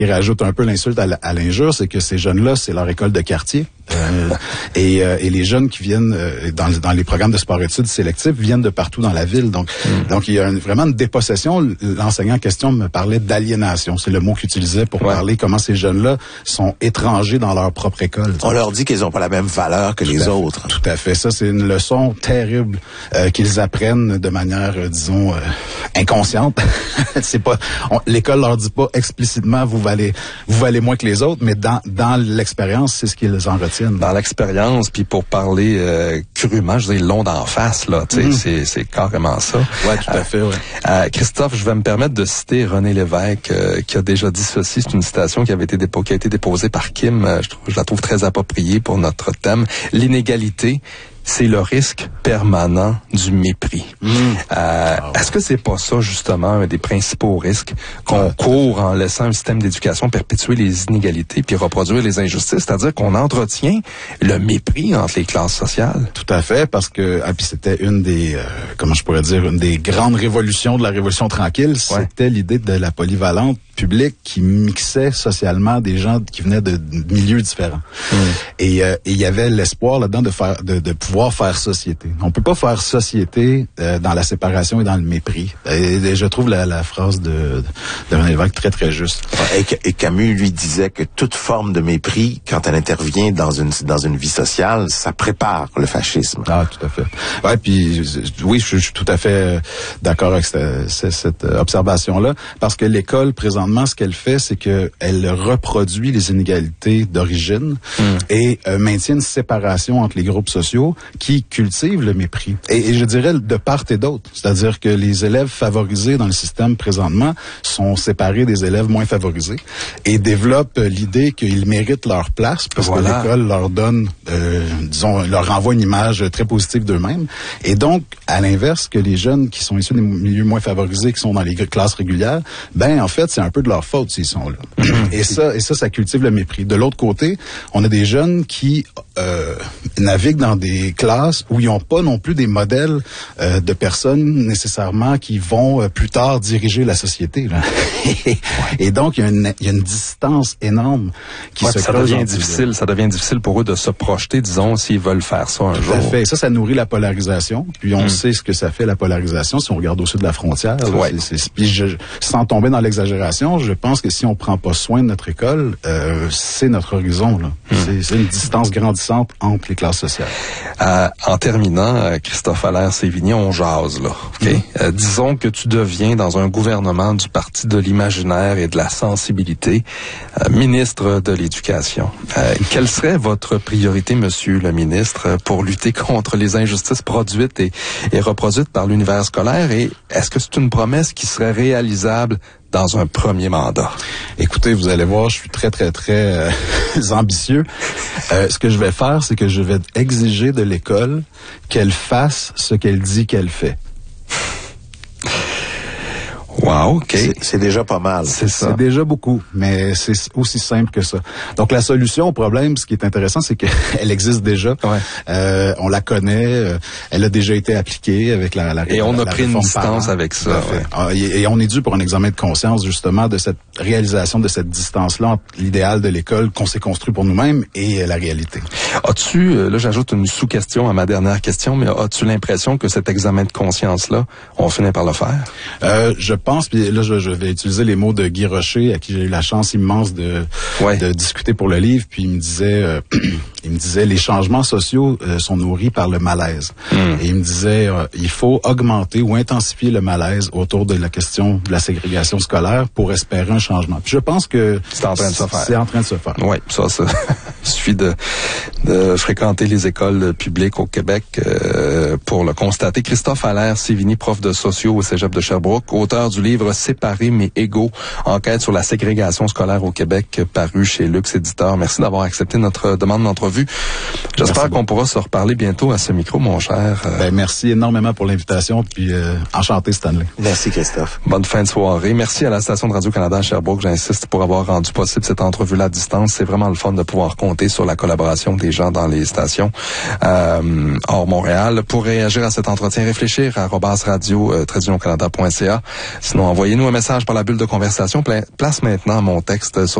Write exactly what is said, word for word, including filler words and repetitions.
qui rajoute un peu l'insulte à, à l'injure, c'est que ces jeunes-là, c'est leur école de quartier. Euh, et, euh, et les jeunes qui viennent euh, dans, dans les programmes de sport-études sélectifs viennent de partout dans la ville. Donc, mm. donc il y a une, vraiment une dépossession. L'enseignant en question me parlait d'aliénation. C'est le mot qu'il utilisait pour ouais. parler comment ces jeunes-là sont étrangers dans leur propre école. On leur dit qu'ils n'ont pas la même valeur que tout les autres. Tout à fait. Ça, c'est une leçon terrible euh, qu'ils apprennent de manière, euh, disons, euh, inconsciente. C'est pas, on, l'école leur dit pas explicitement vous valez, vous valez moins que les autres, mais dans dans l'expérience, c'est ce qu'ils en retiennent. Dans l'expérience, puis pour parler euh, crûment, je veux dire, l'onde en face, là, tu sais, mm-hmm. c'est, c'est carrément ça. Ouais, tout à euh, fait, ouais. Euh, Christophe, je vais me permettre de citer René Lévesque, euh, qui a déjà dit ceci. C'est une citation qui avait été dépo- qui a été déposée par Kim. Euh, je, trouve, je la trouve très appropriée pour notre thème. L'inégalité, c'est le risque permanent du mépris. Mmh. Euh, wow. Est-ce que c'est pas ça, justement, un des principaux risques qu'on ouais. court en laissant un système d'éducation perpétuer les inégalités puis reproduire les injustices? C'est-à-dire qu'on entretient le mépris entre les classes sociales. Tout à fait, parce que ah, puis c'était une des, euh, comment je pourrais dire, une des grandes révolutions de la Révolution tranquille, ouais. c'était l'idée de la polyvalente publique qui mixait socialement des gens qui venaient de milieux différents. Mmh. Et il euh, y avait l'espoir là-dedans de faire, de, de pouvoir faire société. On peut pas faire société euh, dans la séparation et dans le mépris. Et, et je trouve la, la phrase de, de René Lévesque très très juste. Et, et Camus lui disait que toute forme de mépris, quand elle intervient dans une dans une vie sociale, ça prépare le fascisme. Ah, tout à fait. Ouais, puis oui, je, je suis tout à fait d'accord avec cette, cette, cette observation-là, parce que l'école présentement, ce qu'elle fait, c'est que elle reproduit les inégalités d'origine mmh. et euh, maintient une séparation entre les groupes sociaux qui cultivent le mépris. Et, et je dirais de part et d'autre. C'est-à-dire que les élèves favorisés dans le système présentement sont séparés des élèves moins favorisés et développent l'idée qu'ils méritent leur place parce voilà. que l'école leur donne, euh, disons, leur renvoie une image très positive d'eux-mêmes. Et donc, à l'inverse, que les jeunes qui sont issus des milieux moins favorisés, qui sont dans les classes régulières, ben en fait, c'est un peu de leur faute s'ils sont là. et ça, et ça, ça cultive le mépris. De l'autre côté, on a des jeunes qui euh, naviguent dans des classes où ils n'ont pas non plus des modèles euh, de personnes nécessairement qui vont euh, plus tard diriger la société. Là. et donc, il y, a une, il y a une distance énorme qui ouais, se ça creuse. Devient difficile, ça devient difficile pour eux de se projeter, disons, s'ils veulent faire ça un Tout jour. à fait. Ça, ça nourrit la polarisation. Puis on mm. sait ce que ça fait, la polarisation, si on regarde au sud de la frontière. Là, ouais. c'est, c'est, puis je, sans tomber dans l'exagération, je pense que si on prend pas soin de notre école, euh, c'est notre horizon. Là. Mm. C'est, c'est une distance grandissante entre les classes sociales. Euh, en terminant, euh, Christophe Allaire-Sévigny, on jase, là. Okay? Mm. Euh, disons que tu deviens dans un gouvernement du Parti de l'imaginaire et de la sensibilité, euh, ministre de l'Éducation. Euh, quelle serait votre priorité, monsieur le ministre, pour lutter contre les injustices produites et, et reproduites par l'univers scolaire? Et est-ce que c'est une promesse qui serait réalisable dans un premier mandat? Écoutez, vous allez voir, je suis très, très, très euh, ambitieux. Euh, ce que je vais faire, c'est que je vais exiger de l'école qu'elle fasse ce qu'elle dit qu'elle fait. Wow, OK. C'est, c'est déjà pas mal. C'est ça. C'est déjà beaucoup, mais c'est aussi simple que ça. Donc, la solution au problème, ce qui est intéressant, c'est qu'elle existe déjà. Ouais. Euh, on la connaît. Euh, elle a déjà été appliquée avec la, la Et on la, a la pris une distance avec ça. Ouais. Ah, et, et on est dû pour un examen de conscience, justement, de cette réalisation de cette distance-là entre l'idéal de l'école qu'on s'est construit pour nous-mêmes et la réalité. As-tu, là, j'ajoute une sous-question à ma dernière question, mais as-tu l'impression que cet examen de conscience-là, on finit par le faire? Euh, je pense, puis là, je, je vais utiliser les mots de Guy Rocher, à qui j'ai eu la chance immense de, ouais. de discuter pour le livre, puis il me disait, euh, il me disait, les changements sociaux euh, sont nourris par le malaise. Mm. Et il me disait, euh, il faut augmenter ou intensifier le malaise autour de la question de la ségrégation scolaire pour espérer un changement. Puis je pense que c'est en train de se faire. C'est en train de se faire. Oui, ça, ça. Il suffit de, de fréquenter les écoles publiques au Québec euh, pour le constater. Christophe Allaire-Sévigny, prof de sociaux au Cégep de Sherbrooke, auteur du livre Séparés mais égaux, enquête sur la ségrégation scolaire au Québec, paru chez Lux Éditeur. Merci d'avoir accepté notre demande d'entrevue. J'espère merci qu'on pourra se reparler bientôt à ce micro, mon cher. Euh... Ben, merci énormément pour l'invitation, puis euh, enchanté, Stanley. Merci, Christophe. Bonne fin de soirée. Merci à la station de Radio-Canada à Sherbrooke, j'insiste, pour avoir rendu possible cette entrevue-là à distance. C'est vraiment le fun de pouvoir continuer compter sur la collaboration des gens dans les stations euh, hors Montréal. Pour réagir à cet entretien, réfléchir à arobase radio tiret canada point c a. Sinon, envoyez-nous un message par la bulle de conversation. Place maintenant mon texte sur